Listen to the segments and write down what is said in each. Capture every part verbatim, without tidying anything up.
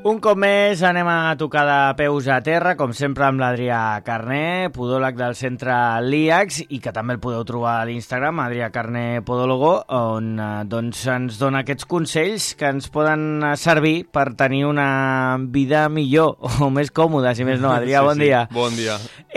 Un cop més anem a tocar de peus a terra, com sempre amb l'Adrià Carné, podòleg del centre l'I A X, i que també el podeu trobar a l'Instagram, Adrià Carné Podólogo, on eh, doncs ens dona aquests consells que ens poden servir per tenir una vida millor o més còmoda, si més no. Adrià, sí, bon sí. dia. Bon dia.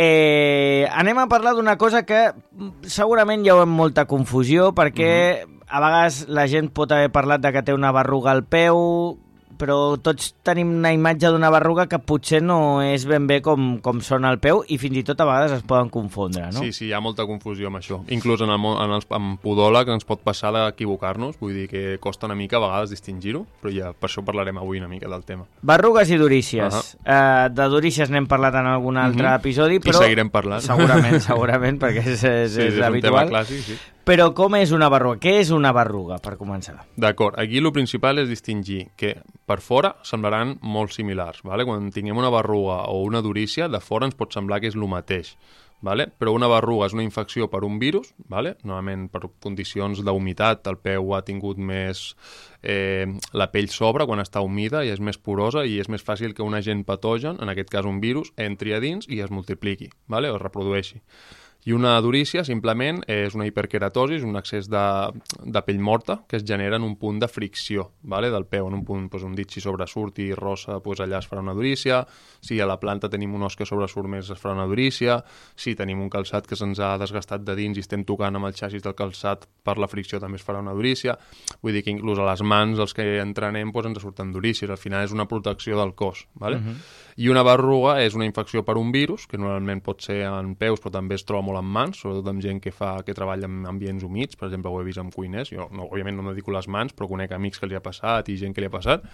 Eh, anem a parlar d'una cosa que segurament hi ha molta confusió, perquè mm-hmm. a vegades la gent pot haver parlat de que té una berruga al peu, però tots tenim una imatge d'una berruga que potser no és ben bé com, com sona al peu, i fins i tot a vegades es poden confondre, no? Sí, sí, hi ha molta confusió amb això. Inclús en el, en el en podòleg ens pot passar d'equivocar-nos, vull dir que costa una mica a vegades distingir-ho, però ja per això parlarem avui una mica del tema. Berrugues i durícies. Uh-huh. Uh, de durícies n'hem parlat en algun altre uh-huh. episodi, però... I seguirem parlant. Segurament, segurament, perquè és, és, sí, és, és habitual. un tema clàssic, sí. Però com és una berruga? Què és una berruga, per començar? D'acord, aquí el principal és distingir que per fora semblaran molt similars, ¿vale? Quan tinguem una berruga o una durícia, de fora ens pot semblar que és el mateix, ¿vale? Però una berruga és una infecció per un virus, ¿vale? Normalment per condicions d'humitat, el peu ha tingut més... Eh, la pell s'obre quan està humida i és més porosa i és més fàcil que un agent patogen, en aquest cas un virus, entri a dins i es multipliqui, ¿vale? O es reprodueixi. I una durícia, simplement, és una hiperkeratosi, un excés de, de pell morta que es genera en un punt de fricció, ¿vale? Del peu, en un punt, doncs, un dit si sobresurt i rossa, doncs allà es farà una durícia. Si a la planta tenim un os que sobresurt més, es farà una durícia. Si tenim un calçat que se'ns ha desgastat de dins i estem tocant amb el xassís del calçat, per la fricció també es farà una durícia. Vull dir que inclús a les mans, els que entrenem, doncs ens surten durícies. Al final és una protecció del cos, ¿vale? Uh-huh. I una berruga és una infecció per un virus, que normalment pot ser en peus, però també es troba molt en mans, sobretot amb gent que fa que treballa en ambients humits, per exemple, ho he vist amb cuiners. Jo, no, òbviament, no me dedico a les mans, però conec amics que li ha passat i gent que li ha passat.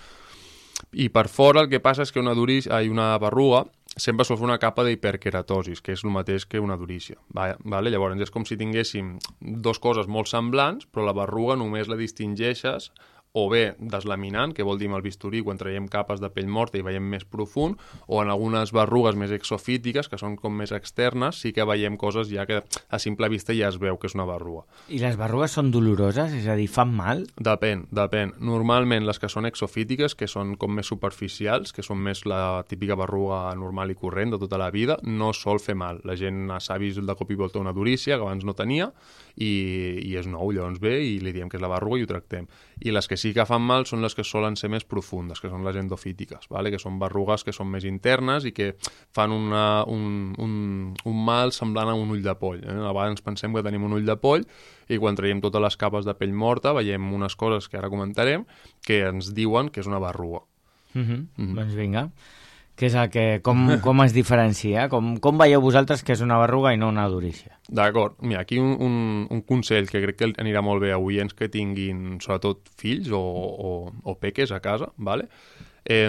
I per fora el que passa és que una, durícia, ai, una berruga sempre sol fer una capa d'hiperkeratosis, que és el mateix que una durícia. Vale? Llavors, és com si tinguéssim dues coses molt semblants, però la berruga només la distingeixes o bé deslaminant, que vol dir amb el bisturí quan traiem capes de pell morta i veiem més profund, o en algunes berrugues més exofítiques, que són com més externes, sí que veiem coses ja que a simple vista ja es veu que és una berruga. I les berrugues són doloroses? És a dir, fan mal? Depèn, depèn. Normalment les que són exofítiques, que són com més superficials, que són més la típica berruga normal i corrent de tota la vida, no sol fer mal. La gent s'ha vist de cop i volta una durícia que abans no tenia i, i és nou, llavors ve i li diem que és la berruga i ho tractem. I les que sí que fan mal són les que solen ser més profundes, que són les endofítiques, ¿vale? Que són berrugues que són més internes i que fan una, un, un, un mal semblant a un ull de poll. Eh? A vegades pensem que tenim un ull de poll i quan traiem totes les capes de pell morta veiem unes coses que ara comentarem que ens diuen que és una berruga. Mm-hmm. Mm-hmm. Doncs vinga. Que és el que, com, com es diferencia? Com, com veieu vosaltres que és una berruga i no una durícia? D'acord. Mira, aquí un, un, un consell que crec que anirà molt bé a oients que tinguin, sobretot, fills o, o, o peques a casa, ¿vale? Eh,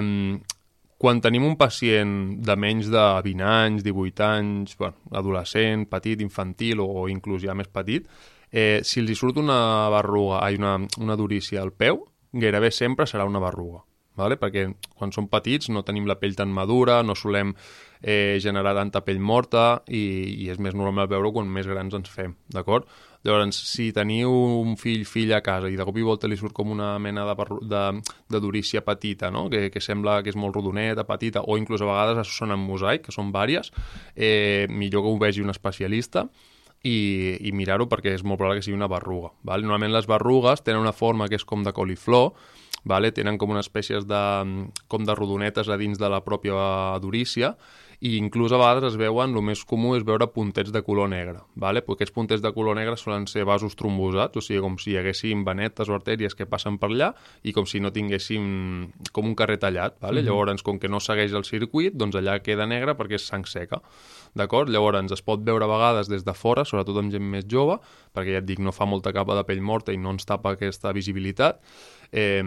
quan tenim un pacient de menys de vint anys, divuit anys, bueno, adolescent, petit, infantil o, o inclús ja més petit, eh, si els hi surt una berruga, ai, una, una durícia al peu, gairebé sempre serà una berruga. Vale? Perquè quan som petits no tenim la pell tan madura, no solem eh, generar tanta pell morta i, i és més normal veure quan més grans ens fem, d'acord? Llavors, si teniu un fill, fill a casa i de cop i volta li surt com una mena de, de, de durícia petita, no? que, que sembla que és molt rodoneta, petita, o inclús a vegades són en mosaic, que són vàries, eh, millor que ho vegi un especialista i, i mirar-ho perquè és molt probable que sigui una berruga. Vale? Normalment les berrugues tenen una forma que és com de coliflor, vale? Tenen com una espècie de, com de rodonetes a dins de la pròpia durícia i inclús a vegades es veuen, el més comú és veure puntets de color negre, vale? Perquè aquests puntets de color negre solen ser vasos trombosats, o sigui, com si hi haguessin venetes o artèries que passen per allà i com si no tinguéssim com un carrer tallat, vale? Mm-hmm. Llavors, com que no segueix el circuit, doncs allà queda negre perquè és sang seca, d'acord? Llavors, es pot veure a vegades des de fora, sobretot amb gent més jove, perquè ja et dic, no fa molta capa de pell morta i no ens tapa aquesta visibilitat, eh,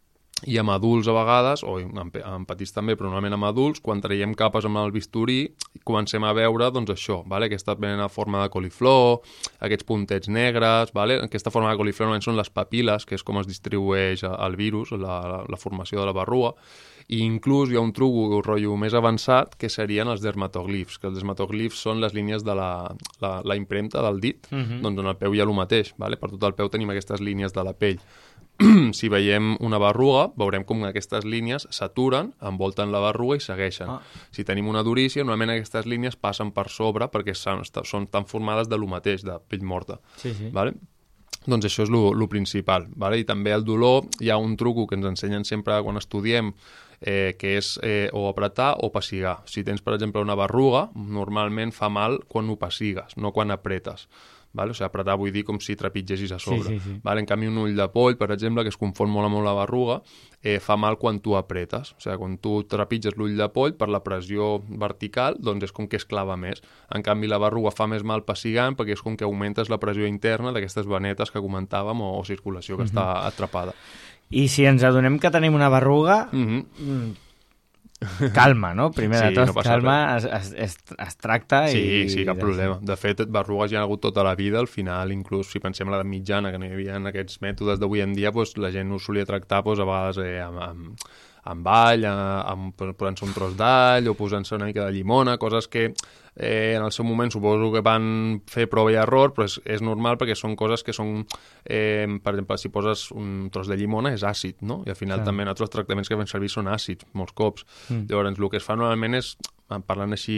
i amb adults a vegades, o amb, amb petits també, però normalment amb adults, quan traiem capes amb el bisturí, comencem a veure doncs això, vale? Aquesta mena forma de coliflor, aquests puntets negres, vale? Aquesta forma de coliflor normalment són les papil·les, que és com es distribueix el virus, la, la, la formació de la berruga, i inclús hi ha un truc, un rotllo més avançat, que serien els dermatoglifs, que els dermatoglifs són les línies de la, la, la impremta del dit, uh-huh. Doncs en el peu hi ha el mateix, vale? Per tot el peu tenim aquestes línies de la pell. si veiem una berruga, veurem com aquestes línies s'aturen, envolten la berruga i segueixen. Ah. Si tenim una durícia, normalment aquestes línies passen per sobre perquè són, són tan formades de lo mateix, de pell morta. Sí, sí. Vale? Doncs això és lo, lo principal. Vale? I també el dolor, hi ha un truco que ens ensenyen sempre quan estudiem, eh, que és eh, o apretar o pessigar. Si tens, per exemple, una berruga, normalment fa mal quan ho pessigues, no quan apretes. Vale? O sigui, apretar vull dir com si trepitgessis a sobre. Sí, sí, sí. Vale? En canvi, un ull de poll, per exemple, que es confon molt amb la berruga, eh, fa mal quan tu apretes. O sigui, quan tu trepitges l'ull de poll, per la pressió vertical, doncs és com que es clava més. En canvi, la berruga fa més mal pessigant perquè és com que augmentes la pressió interna d'aquestes venetes que comentàvem o, o circulació que mm-hmm. està atrapada. I si ens adonem que tenim una berruga... Mm-hmm. Calma, no? Primer sí, de tot, no calma, es, es, es, es tracta sí, i... Sí, sí, cap problema. De fet, berrugues hi ha hagut tota la vida, al final, inclús si pensem a l'edat mitjana, que no hi havia aquests mètodes d'avui en dia, doncs, la gent ho solia tractar doncs, a vegades eh, amb, amb, amb all, amb, posant-se un tros d'all o posant-se una mica de llimona, coses que eh, en el seu moment suposo que van fer prova i error, però és, és normal perquè són coses que són, eh, per exemple, si poses un tros de llimona és àcid, no? I al final sí. també altres tractaments que fem servir són àcids, molts cops. Mm. Llavors, el que es fa normalment és, parlant així,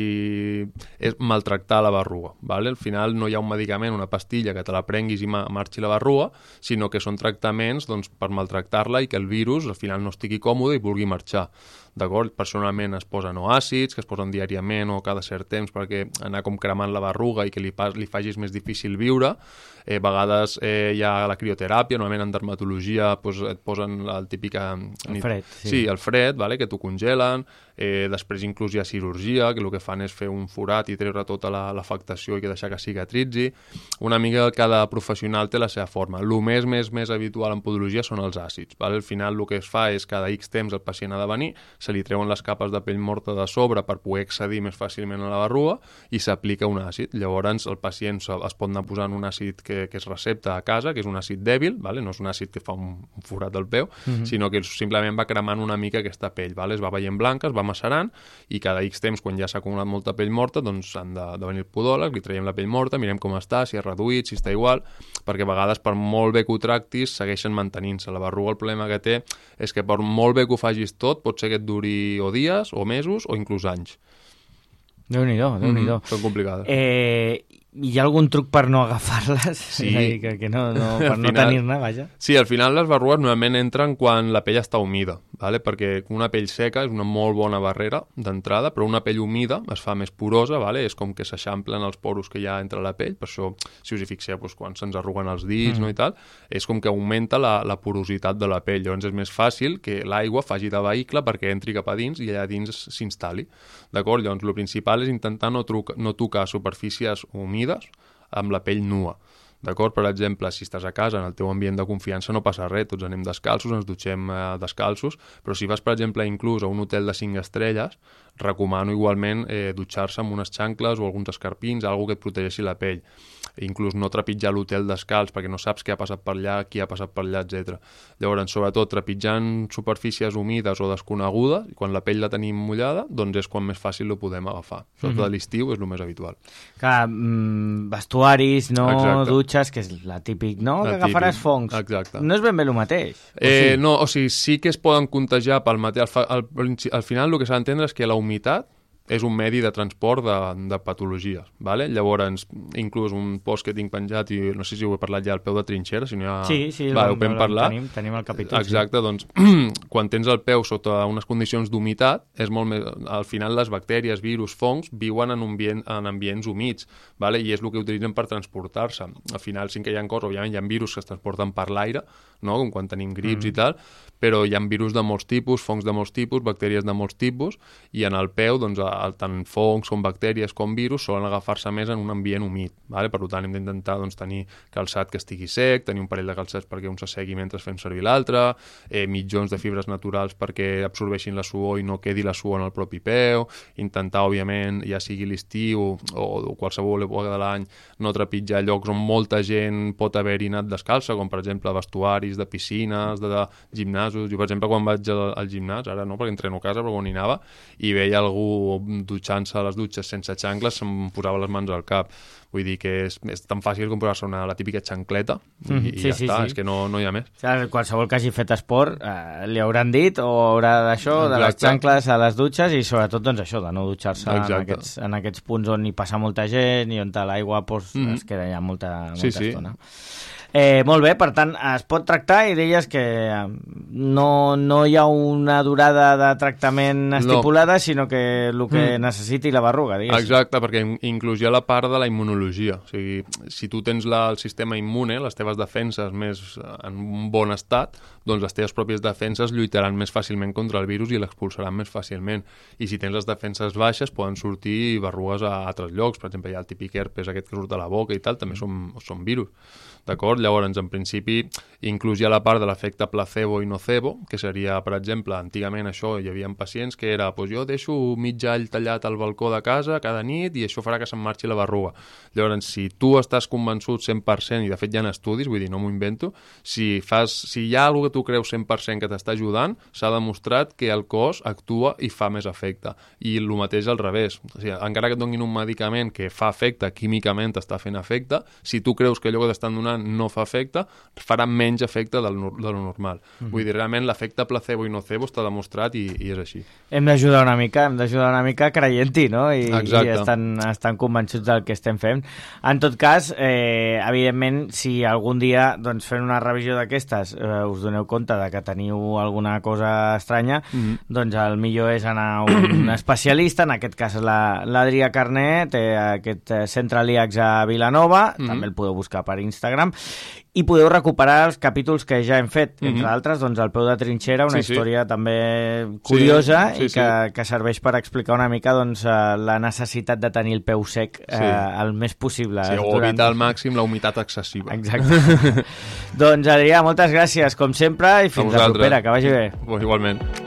és maltractar la berruga. Vale? Al final no hi ha un medicament, una pastilla que te la prenguis i ma marxi la berruga, sinó que són tractaments doncs, per maltractar-la i que el virus al final no estigui còmode i vulgui marxar. D'acord? Personalment es posen o àcids, que es posen diàriament o cada cert temps perquè anar com cremant la berruga i que li, pas, li facis més difícil viure. Eh, a vegades eh, hi ha la crioteràpia, normalment en dermatologia pues, et posen el típic... El fred, sí. Sí, el fred, vale? Que t'ho congelen. Eh, després inclús hi ha cirurgia, que el que fan és fer un forat i treure tota l'afectació i que deixar que cicatritzi. Una mica cada professional té la seva forma. El més, més, més habitual en podologia són els àcids. Vale? Al final el que es fa és cada X temps el pacient ha de venir, se li treuen les capes de pell morta de sobre per poder accedir més fàcilment a la berruga i s'aplica un àcid. Llavors el pacient es pot anar posant un àcid que, que es recepta a casa, que és un àcid dèbil, vale? No és un àcid que fa un, un forat al peu, mm-hmm. sinó que simplement va cremant una mica aquesta pell, vale? Es va veient blanca, es va macerant i cada X temps, quan ja s'ha acumulat molta pell morta, doncs han de, de venir el podòleg, li traiem la pell morta, mirem com està, si ha reduït, si està igual, perquè a vegades per molt bé que ho tractis segueixen mantenint-se. La berruga el problema que té és que per molt bé que ho facis tot pot ser que et duri o dies, o mesos, o inclús anys. Déu-n'hi-do, Déu-n'hi-do. Mm, són complicades. Eh, hi ha algun truc per no agafar-les? Sí. Que, que no, no, per no tenir-ne, vaja. Sí, al final les berrugues normalment entren quan la pell està humida, vale? Perquè una pell seca és una molt bona barrera d'entrada, però una pell humida es fa més porosa, vale? És com que s'eixamplen els poros que hi ha entre la pell, per això, si us hi fixeu, doncs, quan se'ns arruguen els dits, mm. no, i tal, és com que augmenta la, la porositat de la pell. Llavors és més fàcil que l'aigua faci de vehicle perquè entri cap a dins i allà dins s'instal·li. D'acord? Llavors, el principal és intentar no, truc, no tocar superfícies humides amb la pell nua. D'acord? Per exemple, si estàs a casa, en el teu ambient de confiança, no passa res, tots anem descalços, ens dutxem eh, descalços, però si vas, per exemple, inclús a un hotel de cinc estrelles, recomano igualment eh, dutxar-se amb unes xancles o alguns escarpins, algo que et protegeixi la pell. Inclús no trepitjar l'hotel descalç, perquè no saps què ha passat per allà, qui ha passat per allà, etcètera. Llavors, sobretot, trepitjant superfícies humides o desconegudes, i quan la pell la tenim mullada, doncs és quan més fàcil ho podem agafar. Sobretot mm-hmm. a l'estiu és el més habitual. Clar, mm, vestuaris, no Exacte. Dutxes, que és la típic, no? La que agafaràs fongs. Exacte. No és ben bé el mateix. Eh, sí? No, o sigui, sí que es poden contagiar pel mateix. Al, al, al final el que s'ha d'entendre és que la humitat és un medi de transport de, de patologies, vale? Llavors, inclús un post que tinc penjat, i no sé si ho he parlat ja al peu de trinxera, si no hi ha... Sí, sí, vale, ho vam parlar. Tenim, tenim el capítol. Exacte, sí. Doncs, quan tens el peu sota unes condicions d'humitat, és molt més... Al final, les bactèries, virus, fongs, viuen en, ambient, en ambients humits, vale? I és el que utilitzen per transportar-se. Al final, sí que hi ha coses, òbviament, hi ha virus que es transporten per l'aire, no? Com quan tenim grips mm. i tal, però hi ha virus de molts tipus, fongs de molts tipus, bactèries de molts tipus, i en el peu, doncs, el, tant fongs com bactèries com virus solen agafar-se més en un ambient humit, vale? Per tant, hem d'intentar doncs, tenir calçat que estigui sec, tenir un parell de calçats perquè un s'assegui mentre fem servir l'altre, eh, mitjons de fibres naturals perquè absorbeixin la suor i no quedi la suor en el propi peu, intentar, òbviament, ja sigui l'estiu o, o qualsevol època de l'any, no trepitjar llocs on molta gent pot haver-hi anat descalça, com per exemple vestuaris de piscines, de, de gimnasos. Jo, per exemple, quan vaig al, al gimnàs, ara no perquè entreno a casa, però quan hi anava, i veia algú dutxant-se a les dutxes sense xancles se'm posava les mans al cap. Vull dir que és, és tan fàcil com posar-se una, la típica xancleta i, mm, i sí, ja sí, està, sí. És que no, no hi ha més. O sigui, qualsevol que hagi fet esport eh, li hauran dit o haurà d'això, de les xancles a les dutxes i sobretot doncs això, de no dutxar-se en aquests, en aquests punts on hi passa molta gent i on l'aigua pues, mm. es queda ja molta, molta sí, sí. estona. Eh, molt bé, per tant, es pot tractar i deies que no, no hi ha una durada de tractament estipulada, no. sinó que el que mm. necessiti la berruga, diguéssim. Exacte, perquè inclús hi ha la part de la immunologia. O sigui, si tu tens la, el sistema immune, les teves defenses més en un bon estat, doncs les teves pròpies defenses lluitaran més fàcilment contra el virus i l'expulsaran més fàcilment. I si tens les defenses baixes, poden sortir berrugues a altres llocs. Per exemple, hi ha el típic herpes aquest que surt a la boca i tal, també són, són virus. D'acord? Llavors, en principi, inclús hi ha la part de l'efecte placebo i nocebo, que seria, per exemple, antigament això, hi havia pacients que era, doncs jo deixo mig all tallat al balcó de casa cada nit i això farà que se'm marxi la berruga. Llavors, si tu estàs convençut cent per cent, i de fet hi ha estudis, vull dir, no m'ho invento, si, fas, si hi ha alguna que tu creus cent per cent que t'està ajudant, s'ha demostrat que el cos actua i fa més efecte. I el mateix al revés. O sigui, encara que et donin un medicament que fa efecte, químicament està fent efecte, si tu creus que allò que t'estan donant no fa efecte, farà menys efecte del, de lo normal. Mm-hmm. Vull dir, realment l'efecte placebo i nocebo està demostrat i, i és així. Hem d'ajudar una mica, hem d'ajudar una mica creient-hi, no? I, i estan, estan convençuts del que estem fent. En tot cas, eh, evidentment, si algun dia doncs, fent una revisió d'aquestes eh, us doneu compte de que teniu alguna cosa estranya, mm-hmm. doncs el millor és anar a un especialista, en aquest cas l'Adrià Carné, té aquest centre L I A C a Vilanova, mm-hmm. també el podeu buscar per Instagram, i podeu recuperar els capítols que ja hem fet, entre mm-hmm. altres, doncs el peu de trinxera, una sí, història sí. també curiosa sí, sí, i que, sí. que serveix per explicar una mica doncs, la necessitat de tenir el peu sec eh, sí. el més possible. Sí, o durant... evitar al màxim la humitat excessiva. Exacte. Doncs Adrià, moltes gràcies, com sempre, i fins la propera, que vagi bé. Pues igualment.